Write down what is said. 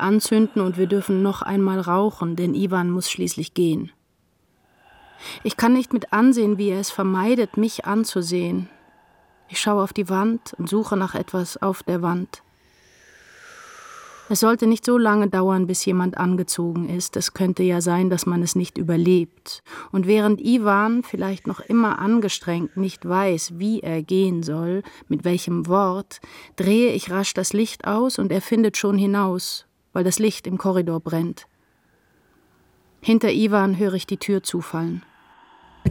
anzünden und wir dürfen noch einmal rauchen, denn Iwan muss schließlich gehen. Ich kann nicht mit ansehen, wie er es vermeidet, mich anzusehen. Ich schaue auf die Wand und suche nach etwas auf der Wand. Es sollte nicht so lange dauern, bis jemand angezogen ist. Es könnte ja sein, dass man es nicht überlebt. Und während Iwan, vielleicht noch immer angestrengt, nicht weiß, wie er gehen soll, mit welchem Wort, drehe ich rasch das Licht aus und er findet schon hinaus, weil das Licht im Korridor brennt. Hinter Iwan höre ich die Tür zufallen.